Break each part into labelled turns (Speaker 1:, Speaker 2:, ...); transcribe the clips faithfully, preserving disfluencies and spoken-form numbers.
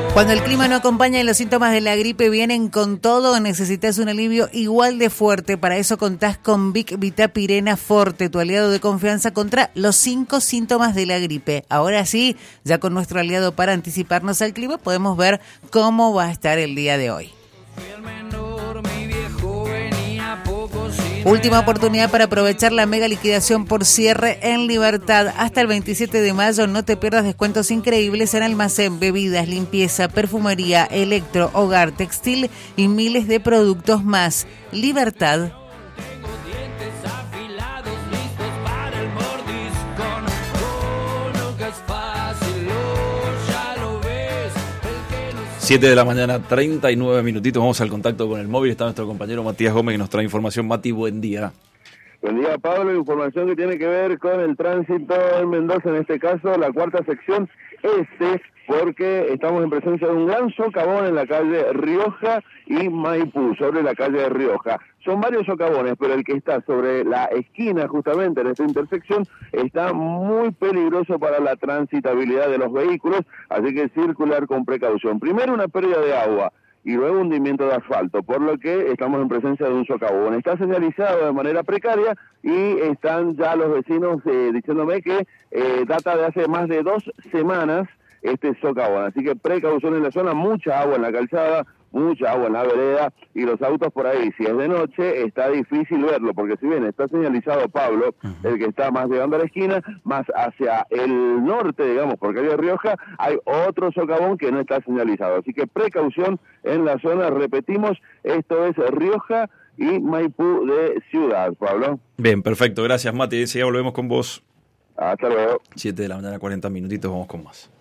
Speaker 1: Cuando el clima no acompaña y los síntomas de la gripe vienen con todo, necesitas un alivio igual de fuerte. Para eso contás con Vic Vitapirena Forte, tu aliado de confianza contra los cinco síntomas de la gripe. Ahora sí, ya con nuestro aliado para anticiparnos al clima, podemos ver cómo va a estar el día de hoy. Última oportunidad para aprovechar la mega liquidación por cierre en Libertad. Hasta el veintisiete de mayo no te pierdas descuentos increíbles en almacén, bebidas, limpieza, perfumería, electro, hogar, textil y miles de productos más. Libertad.
Speaker 2: siete de la mañana, treinta y nueve minutitos. Vamos al contacto con el móvil. Está nuestro compañero Matías Gómez que nos trae información. Mati, buen día.
Speaker 3: Buen día, Pablo. Información que tiene que ver con el tránsito en Mendoza, en este caso, la cuarta sección este, porque estamos en presencia de un gran socavón en la calle Rioja y Maipú, sobre la calle de Rioja. Son varios socavones, pero el que está sobre la esquina, justamente en esta intersección, está muy peligroso para la transitabilidad de los vehículos, así que circular con precaución. Primero, una pérdida de agua y luego hundimiento de asfalto, por lo que estamos en presencia de un socavón. Está señalizado de manera precaria y están ya los vecinos eh, diciéndome que eh, data de hace más de dos semanas este socavón, así que precaución en la zona, mucha agua en la calzada, mucha agua en la vereda y los autos por ahí. Si es de noche está difícil verlo, porque si bien está señalizado Pablo, uh-huh. el que está más llegando a la esquina, más hacia el norte, digamos, por calle Rioja, hay otro socavón que no está señalizado. Así que precaución en la zona, repetimos, esto es Rioja y Maipú de Ciudad, Pablo.
Speaker 2: Bien, perfecto, gracias Mati, ya volvemos con vos.
Speaker 3: Hasta luego.
Speaker 2: siete de la mañana, cuarenta minutitos, vamos con más.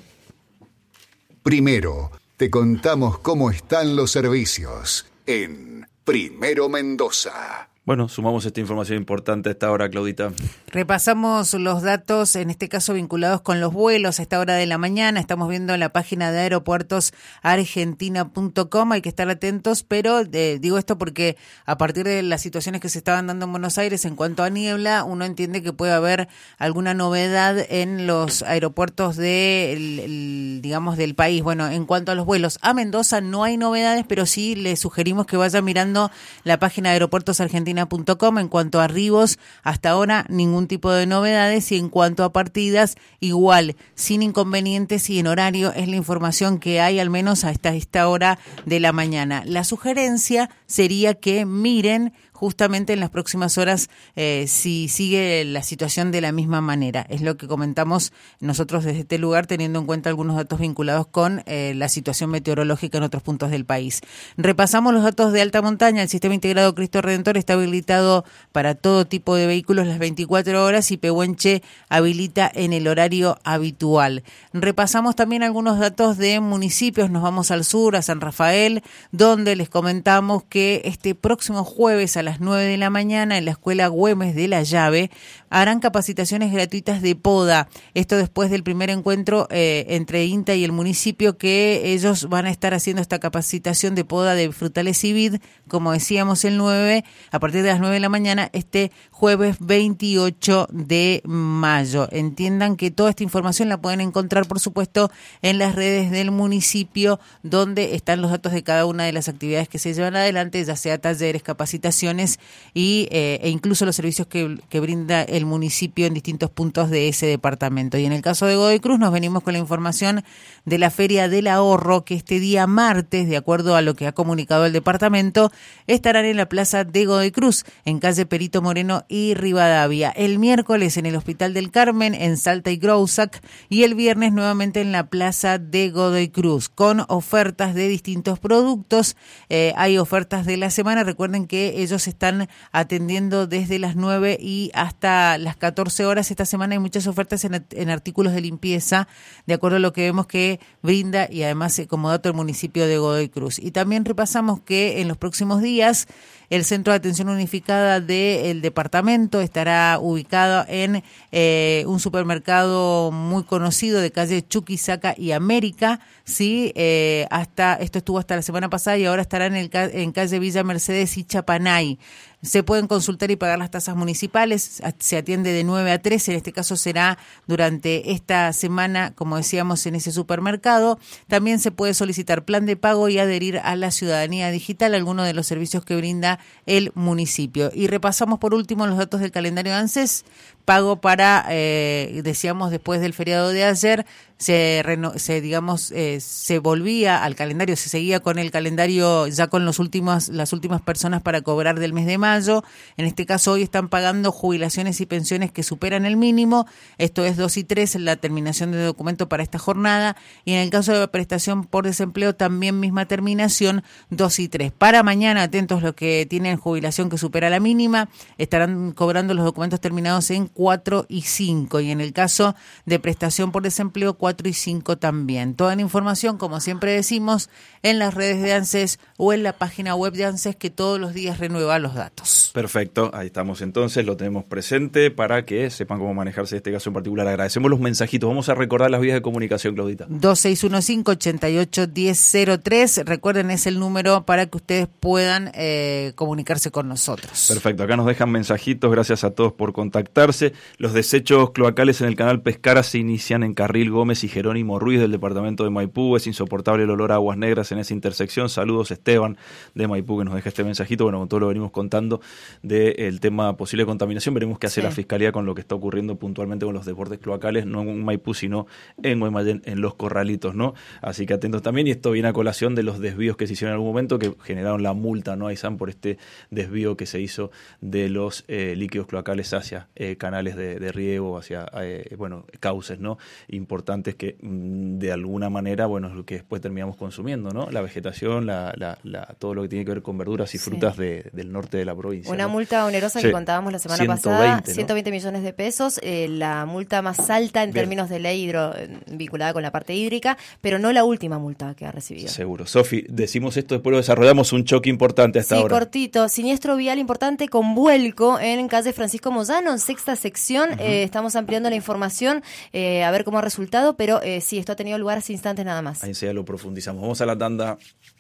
Speaker 4: Primero, te contamos cómo están los servicios en Primero Mendoza.
Speaker 2: Bueno, sumamos esta información importante a esta hora, Claudita.
Speaker 1: Repasamos los datos, en este caso vinculados con los vuelos a esta hora de la mañana. Estamos viendo la página de aeropuertos argentina punto com, hay que estar atentos, pero eh, digo esto porque a partir de las situaciones que se estaban dando en Buenos Aires en cuanto a niebla, uno entiende que puede haber alguna novedad en los aeropuertos de, el, el, digamos, del país. Bueno, en cuanto a los vuelos a Mendoza no hay novedades, pero sí le sugerimos que vaya mirando la página de aeropuertos argentina punto com. En cuanto a arribos, hasta ahora ningún tipo de novedades, y en cuanto a partidas, igual, sin inconvenientes y en horario, es la información que hay al menos hasta esta hora de la mañana. La sugerencia sería que miren justamente en las próximas horas eh, si sigue la situación de la misma manera. Es lo que comentamos nosotros desde este lugar, teniendo en cuenta algunos datos vinculados con eh, la situación meteorológica en otros puntos del país. Repasamos los datos de alta montaña. El sistema integrado Cristo Redentor está habilitado para todo tipo de vehículos las veinticuatro horas y Pehuenche habilita en el horario habitual. Repasamos también algunos datos de municipios. Nos vamos al sur, a San Rafael, donde les comentamos que este próximo jueves a las nueve de la mañana en la Escuela Güemes de la Llave harán capacitaciones gratuitas de poda. Esto después del primer encuentro eh, entre INTA y el municipio, que ellos van a estar haciendo esta capacitación de poda de frutales y vid, como decíamos, el nueve, a partir de las nueve de la mañana, este jueves veintiocho de mayo. Entiendan que toda esta información la pueden encontrar, por supuesto, en las redes del municipio, donde están los datos de cada una de las actividades que se llevan adelante, ya sea talleres, capacitaciones y eh, e incluso los servicios que, que brinda el municipio en distintos puntos de ese departamento. Y en el caso de Godoy Cruz nos venimos con la información de la Feria del Ahorro, que este día martes, de acuerdo a lo que ha comunicado el departamento, estarán en la plaza de Godoy Cruz, en calle Perito Moreno y Rivadavia. El miércoles en el Hospital del Carmen, en Salta y Grousac, y el viernes nuevamente en la plaza de Godoy Cruz, con ofertas de distintos productos. Eh, hay ofertas de la semana. Recuerden que ellos están atendiendo desde las nueve y hasta las catorce horas. Esta semana hay muchas ofertas en, en artículos de limpieza, de acuerdo a lo que vemos que brinda y además eh, como dato el municipio de Godoy Cruz. Y también repasamos que en los próximos días el Centro de Atención Unificada del departamento estará ubicado en eh, un supermercado muy conocido de calle Chuquisaca y América, sí, eh, hasta esto estuvo hasta la semana pasada y ahora estará en, el, en calle Villa Mercedes y Chapanay. Se pueden consultar y pagar las tasas municipales, se atiende de nueve a tres, en este caso será durante esta semana, como decíamos, en ese supermercado. También se puede solicitar plan de pago y adherir a la ciudadanía digital, algunos de los servicios que brinda el municipio. Y repasamos por último los datos del calendario de ANSES. Pago para, eh, decíamos, después del feriado de ayer, se, reno, se digamos, eh, se volvía al calendario, se seguía con el calendario ya con los últimos, las últimas personas para cobrar del mes de mayo. En este caso hoy están pagando jubilaciones y pensiones que superan el mínimo, esto es dos y tres, la terminación de documento para esta jornada, y en el caso de la prestación por desempleo también misma terminación, dos y tres. Para mañana, atentos los que tienen jubilación que supera la mínima, estarán cobrando los documentos terminados en cuatro y cinco, y en el caso de prestación por desempleo cuatro y cinco también. Toda la información, como siempre decimos, en las redes de ANSES o en la página web de ANSES, que todos los días renueva los datos.
Speaker 2: Perfecto, ahí estamos entonces, lo tenemos presente para que sepan cómo manejarse este caso en particular. Agradecemos los mensajitos. Vamos a recordar las vías de comunicación, Claudita.
Speaker 1: dos seis uno cinco, ocho ocho uno cero cero tres, recuerden, es el número para que ustedes puedan eh, comunicarse con nosotros.
Speaker 2: Perfecto, acá nos dejan mensajitos, gracias a todos por contactarse. Los desechos cloacales en el canal Pescara se inician en Carril Gómez y Jerónimo Ruiz del departamento de Maipú. Es insoportable el olor a aguas negras en esa intersección. Saludos, Esteban de Maipú, que nos deja este mensajito. Bueno, con todo lo venimos contando del tema posible contaminación. Veremos qué hace sí. la Fiscalía con lo que está ocurriendo puntualmente con los desbordes cloacales, no en Maipú, sino en Guaymallén, en Los Corralitos, ¿no? Así que atentos también. Y esto viene a colación de los desvíos que se hicieron en algún momento, que generaron la multa, ¿no? Aizán, por este desvío que se hizo de los eh, líquidos cloacales hacia eh, canales de, de riego, hacia eh, bueno, cauces, ¿no? Importantes que mm, de alguna manera, bueno, es lo que después terminamos consumiendo, ¿no? La vegetación, la, la, la, todo lo que tiene que ver con verduras y frutas sí. de, del norte de la provincia.
Speaker 5: Una
Speaker 2: ¿no?
Speaker 5: multa onerosa sí. que contábamos la semana
Speaker 2: ciento veinte,
Speaker 5: pasada,
Speaker 2: ¿no?
Speaker 5: ciento veinte millones de pesos, eh, la multa más alta en Bien. términos de ley hidro, vinculada con la parte hídrica, pero no la última multa que ha recibido.
Speaker 2: Seguro. Sofi, decimos esto, después lo desarrollamos, un choque importante hasta
Speaker 5: sí,
Speaker 2: ahora. Sí,
Speaker 5: cortito, siniestro vial importante con vuelco en calle Francisco Moyano, en sexta sección. Uh-huh. eh, estamos ampliando la información, eh, a ver cómo ha resultado, pero eh, sí, esto ha tenido lugar hace instantes nada más.
Speaker 2: Ahí ya lo profundizamos. Vamos a la tanda.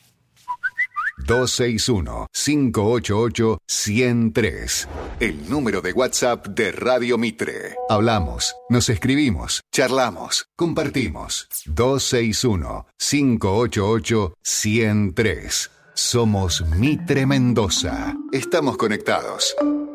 Speaker 4: dos seis uno, cinco ocho ocho, uno cero tres. El número de WhatsApp de Radio Mitre. Hablamos, nos escribimos, charlamos, compartimos. dos seis uno, cinco ocho ocho, uno cero tres. Somos Mitre Mendoza. Estamos conectados.